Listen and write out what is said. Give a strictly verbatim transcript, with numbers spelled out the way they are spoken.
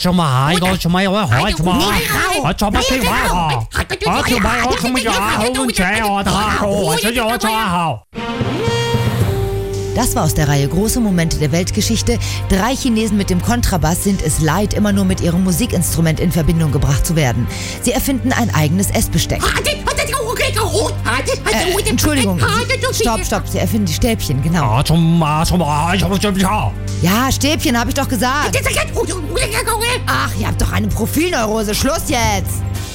schon mal, heute schon mal, heute mal, heute schon mal, heute mal, heute schon mal, Das war aus der Reihe Große Momente der Weltgeschichte. Drei Chinesen mit dem Kontrabass sind es leid, immer nur mit ihrem Musikinstrument in Verbindung gebracht zu werden. Sie erfinden ein eigenes Essbesteck. Äh, Entschuldigung, Sie, stopp, stopp, Sie erfinden die Stäbchen, genau. Ja, Stäbchen, habe ich doch gesagt. Ach, ihr habt doch eine Profilneurose, Schluss jetzt.